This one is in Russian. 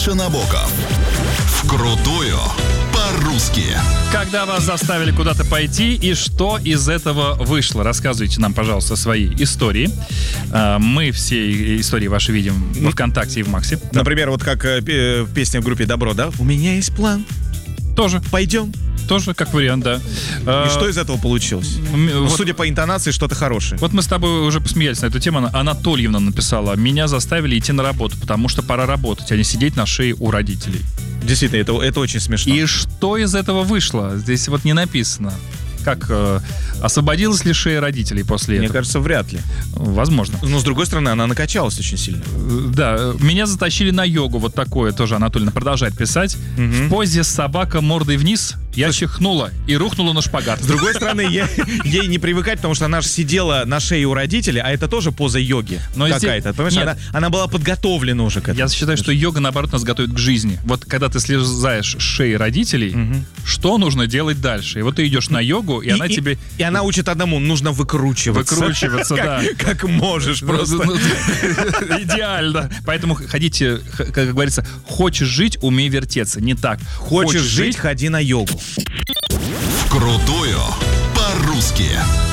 Набоков. Вкрутую по-русски. Когда вас заставили куда-то пойти и что из этого вышло? Рассказывайте нам, пожалуйста, свои истории. Мы все истории ваши видим во ВКонтакте и в Максе. Например, вот как песня в группе «Добро», да? «У меня есть план». Тоже. Пойдем. Тоже как вариант, да. И что из этого получилось? Вот, судя по интонации, что-то хорошее. Вот мы с тобой уже посмеялись на эту тему. Анатольевна написала: меня заставили идти на работу, потому что пора работать, а не сидеть на шее у родителей. Действительно, это очень смешно. И что из этого вышло? Здесь вот не написано. Как, освободилась ли шея родителей после этого? Мне кажется, вряд ли. Возможно. Но, с другой стороны, она накачалась очень сильно. Да, меня затащили на йогу. Вот такое тоже Анатольевна продолжает писать. В позе собака мордой вниз я чихнула и рухнула на шпагат. С другой стороны, ей не привыкать, потому что она же сидела на шее у родителей, а это тоже поза йоги какая-то. Понимаешь, она была подготовлена уже к этому. Я считаю, что йога, наоборот, нас готовит к жизни. Вот когда ты слезаешь с шеи родителей, что нужно делать дальше? И вот ты идешь на йогу, и она тебе... И она учит одному: нужно выкручиваться. Выкручиваться, да. Как можешь просто. Идеально. Поэтому ходите, как говорится, хочешь жить, умей вертеться. Не так. Хочешь жить, ходи на йогу. Вкрутую по-русски.